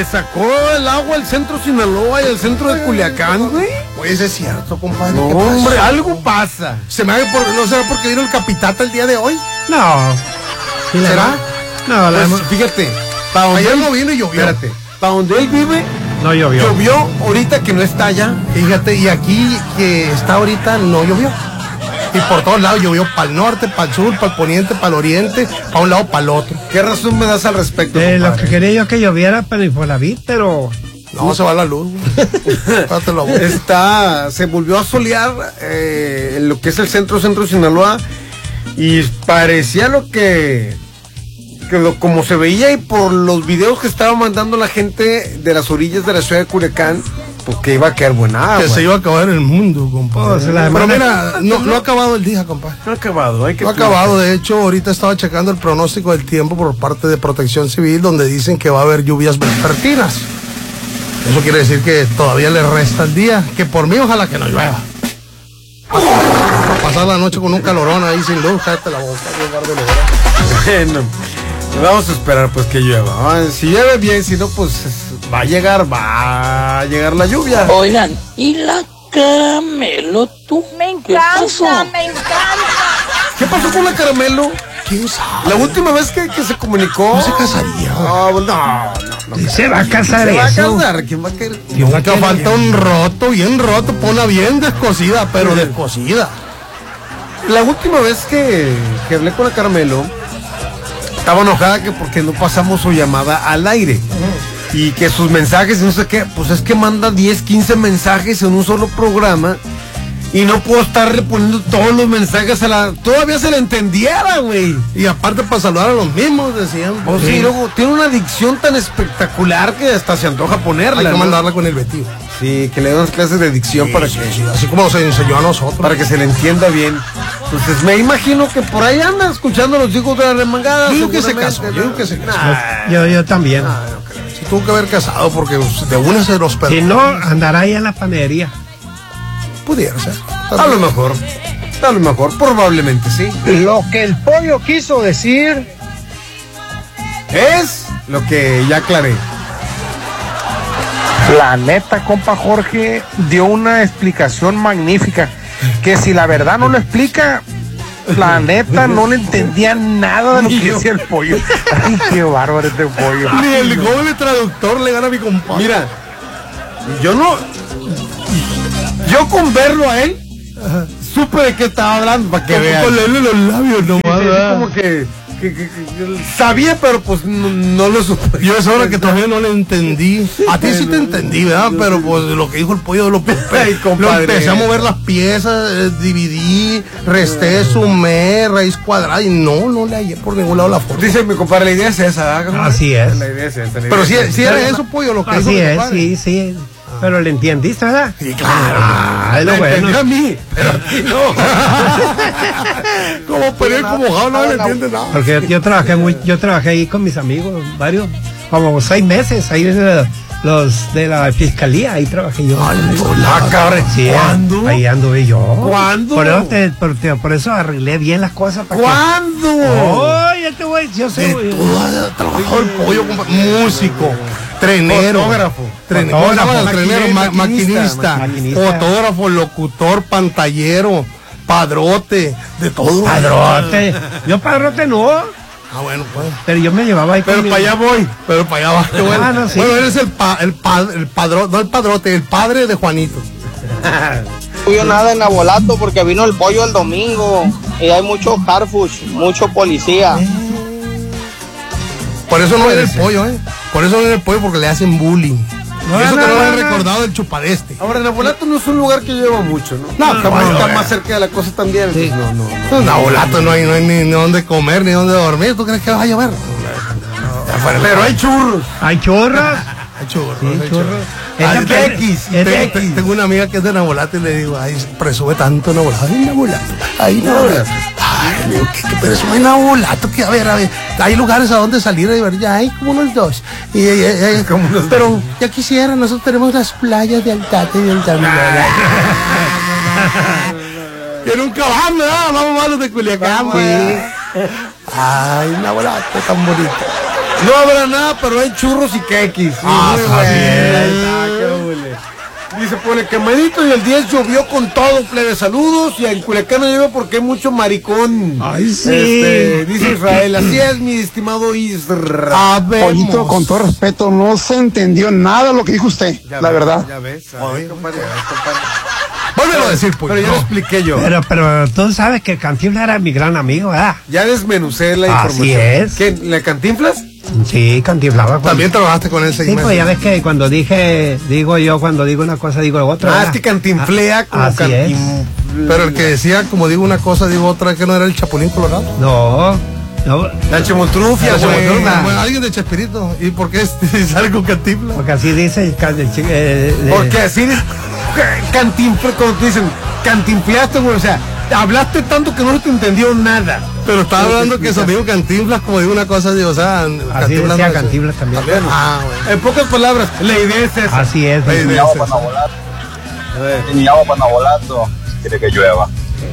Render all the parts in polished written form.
le sacó el agua al centro Sinaloa y al centro de Culiacán, güey. Pues es cierto, compadre. No, hombre, algo pasa. ¿No será porque vino el Capitata el día de hoy? No. ¿Será? No, Pues, fíjate, para donde ayer él no vino y llovió. Espérate, para donde él vive, no llovió. llovió ahorita que no está allá. Fíjate, y aquí que está ahorita no llovió. Y por todos lados llovió, para el norte, para el sur, para el poniente, para el oriente, para un lado, para el otro. ¿Qué razón me das al respecto? Lo que quería yo que lloviera, pero Infonavit, pero... No, se va la luz, güey. Espérate la boca. Se volvió a solear en lo que es el centro Sinaloa y parecía como se veía y por los videos que estaba mandando la gente de las orillas de la ciudad de Culiacán, pues que iba a quedar buena agua. Que se iba a acabar el mundo, compadre. Pero mira, no ha acabado el día, compadre. No ha acabado, No ha acabado, de hecho, ahorita estaba checando el pronóstico del tiempo por parte de Protección Civil, donde dicen que va a haber lluvias vespertinas. Eso quiere decir que todavía le resta el día, que por mí ojalá que no llueva. Pasar la noche con un calorón ahí sin luz, cállate la boca, Bueno, vamos a esperar pues que llueva. Si llueve bien, si no, pues va a llegar la lluvia. Oigan, ¿y la Caramelo tú? Me encanta, me encanta. ¿Qué pasó con la Caramelo? ¿Quién sabe? La última vez que se comunicó. No se casaría. No. Se va a casar Se va a eso. casar. ¿Quién va a querer? Nunca falta un roto, bien roto, pona bien descosida, pero descosida. La última vez que hablé con la Caramelo, estaba enojada que porque no pasamos su llamada al aire. Y que sus mensajes, no sé qué, pues es que manda 10, 15 mensajes en un solo programa. Y no puedo estarle poniendo todos los mensajes todavía se le entendiera, güey. Y aparte para saludar a los mismos, decían. Pues sí, luego tiene una dicción tan espectacular que hasta se antoja ponerla. Hay que ¿no? mandarla con el Betío. Sí, que le den unas clases de dicción Sí, para sí, que... sí, así como se enseñó a nosotros. Para que se le entienda bien. Entonces me imagino que por ahí anda escuchando los hijos de la remangada. Yo digo que se seguramente, casó, ¿no? yo digo que se casó. Yo también. Se tuvo que haber casado porque de una se los perdió. Si no, andará ahí en la panadería. Pudiera ser. A lo mejor, probablemente sí. Lo que el pollo quiso decir Es lo que ya aclaré. La neta, compa Jorge dio una explicación magnífica, que si la verdad no lo explica, la neta no le entendía nada de lo que decía el pollo. Ay, qué bárbaro este pollo. Ni el joven traductor le gana a mi compadre. Mira, yo con verlo a él, supe de qué estaba hablando, para que vean. Con leerle los labios nomás. Sí, ¿verdad? como que sabía, pero pues no lo supe. Yo es hora que todavía no le entendí. A ti sí te entendí, ¿verdad? Pero pues lo que dijo el pollo lo Ay, compadre. empecé a mover las piezas, dividí, resté, sumé, raíz cuadrada y no le hallé por ningún lado la forma. Dice mi compadre, la idea es esa. Así es. La idea es esa. Pero si era eso, pollo, lo que dijo Así mi es, compadre. sí. Pero le entendiste, ¿verdad? Sí, claro. Es lo Me bueno. entendió a mí, pero a ti no. Como periódico mojado, no le entiende nada. Porque yo trabajé ahí con mis amigos, como 6 meses, ahí los de la fiscalía, ahí trabajé yo. Cabrón. Sí, ¿Cuándo? ahí anduve yo. ¿Cuándo? Por eso arreglé bien las cosas. ¿Cuándo? Oye, te voy, yo sé. De todo trabajó el pollo, compadre. Músico, trenero, Fotógrafo. maquinista, fotógrafo, locutor, pantallero, padrote, de todo. Padrote. Yo padrote no. Bueno, pues. Pero yo me llevaba ahí Pero conmigo. para allá voy. Pero para allá vas. Bueno, no, sí. Bueno, eres el padrote, no el padrote, el padre de Juanito. No vio nada en Abolato porque vino el pollo el domingo y hay mucho Carfush, mucho policía. Por eso no era el pollo, Por eso no era el pollo, porque le hacen bullying. Eso que no lo he recordado del chupadeste. Ahora, Nabolato no es un lugar que lleva mucho, ¿no? Está más cerca de la cosa también. Sí. No. En Nabolato no hay ni dónde comer, ni dónde dormir. ¿Tú crees que va a llover? Pero hay churros. Hay chorras. Hay churros. Sí, hay churros. Tengo una amiga que es de Nabolato y le digo, ay, presume tanto Nabolato. Ay, Nabolato. Ay, Nabolato. Ay, le digo, ¿qué presume Nabolato? Que a ver, hay lugares a donde salir a divertir. Hay como unos dos. Pero ya quisiera, nosotros tenemos las playas de Altate y del Tamilala. Que nunca van, ¿verdad? Vamos malos de Culiacán, güey. Ay, Nabolato, tan bonito. No habrá nada, pero hay churros y quequis. Ah, Muy así bueno. es. Ahí está, qué hule. Dice, por el quemadito y el 10 llovió con todo, plebe, saludos. Y en Culiacán no llueve porque hay mucho maricón. Ay, sí. Dice Israel, así es, mi estimado Israel. Pollito, con todo respeto, no se entendió nada de lo que dijo usted, Ya la ves, verdad. Ya ves, a ver, compadre, a ver, compadre. Vuélvelo a decir, pues. Pero ya lo expliqué yo. Pero tú sabes que Cantinflas era mi gran amigo, ¿verdad? Ya desmenucé la Así información. es. ¿Qué? ¿Le Cantinflas? Sí, Cantinflaba. También trabajaste con él 6 Sí, meses. pues ya ves que cuando cuando digo una cosa, digo otra. Ah, ¿verdad? es que cantinflea como así es. Pero el que decía, como digo una cosa, digo otra, que no era el Chapulín Colorado. No. La chimoltrufia, La güey. chimoltrufia. Bueno, alguien de Chespirito. ¿Y por qué sale con Cantinflas? Porque así dice Porque así cantinflas, como te dicen, cantinfleaste, güey, o sea, hablaste tanto que no te entendió nada. Pero estaba hablando que su amigo Cantinflas, como digo una cosa, digo, o sea, así decía no- Cantinflas también. Ah, bueno. En pocas palabras, la idea es esa. Así es. La idea es esa. Ni agua para Nabolato, quiere que llueva.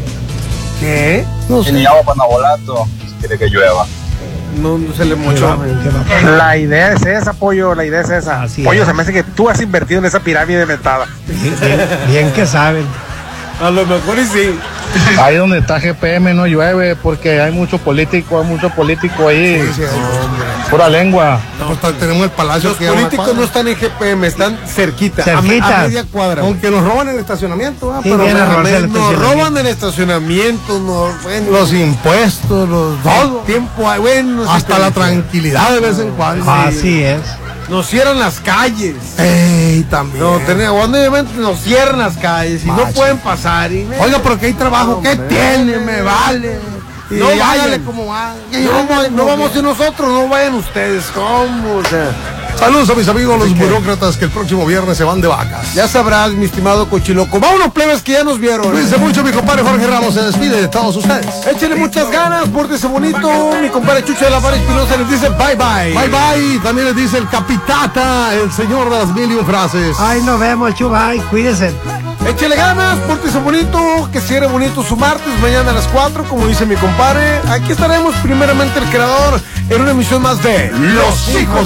¿Qué? No sé. Ni agua para Nabolato, quiere que llueva. No se le mochó. La idea es esa, Pollo, la idea es esa. Así Pollo, es. se me hace que tú has invertido en esa pirámide mentada. Bien que saben. A lo mejor y sí. Ahí donde está GPM no llueve porque hay mucho político ahí. Sí, Pura lengua. Pues, tenemos el palacio Los aquí a una políticos cuadra. no están en GPM, están cerquita. Cerquita. A media cuadra. Aunque nos roban el estacionamiento, Sí, pero viene a robarse el Nos estacionamiento. roban el estacionamiento, bueno, los impuestos, los todo. tiempo, bueno, Hasta la tranquilidad de vez en cuando. Así es. nos cierran las calles. Ey, también. No, obviamente nos cierran las calles y no Macho. pueden pasar. Y, Oiga, pero que hay trabajo, ¿qué tiene? Me vale. Y No hágale vayan. como va. no vamos a ir nosotros, no vayan ustedes. ¿Cómo? O sea, Saludos a mis amigos los burócratas que el próximo viernes se van de vacas. ya sabrás, mi estimado Cochiloco. Vámonos, plebes, que ya nos vieron. Cuídense mucho, mi compadre Jorge Ramos se despide de todos ustedes. Échenle muchas ganas, pórtese bonito. Mi compadre Chucho de la Vara Espinosa les dice bye bye. Bye bye. También les dice el capitata, el señor de las 1001 frases. Ay, nos vemos, Chubay. Cuídense. Échele ganas, pórtese bonito, que cierre bonito su martes, mañana a las 4, como dice mi compadre. Aquí estaremos, primeramente el creador, en una emisión más de Los Hijos